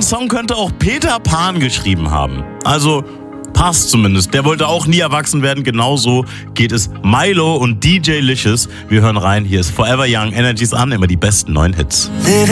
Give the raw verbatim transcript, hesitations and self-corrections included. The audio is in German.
Song könnte auch Peter Pan geschrieben haben. Also passt zumindest. Der wollte auch nie erwachsen werden. Genauso geht es Milo und D J Licious. Wir hören rein. Hier ist Forever Young, Energies an, immer die besten neuen Hits.